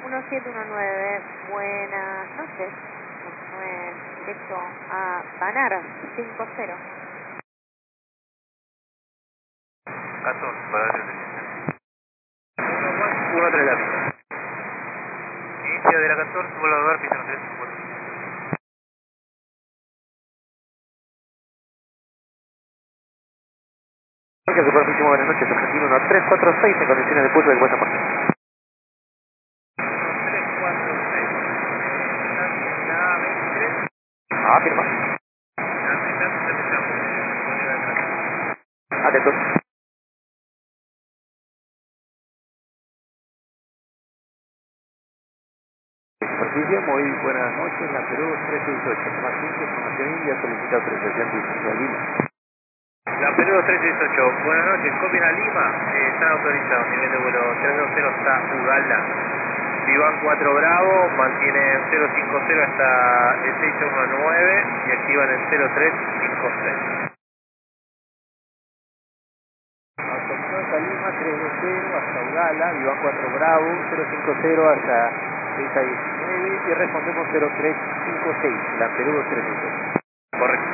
1719, buenas noches. Continúe directo a Banar 50. 14, para el 1-3 la pista. Inicio de la 14, vuelvo a dar, pista 3, 4. Superficie, buenas noches, objetivo 1346 en condiciones de pulso del Guatemala. 1346. La 23. Afirma. Atento. Superficie, muy buenas noches, la Perú 368. Martín, información india, solicita autorización de licencia de Lima. La Perú 368, buenas noches, copia a Lima, está autorizado, nivel de vuelo 320 hasta Ugala. Vivan 4 Bravo, mantienen 050 hasta el 619 y activan el 0356. Autorizado a Lima 320 hasta Ugala, Vivan 4 Bravo, 050 hasta 619 y respondemos 0356, la Perú 368. Correcto.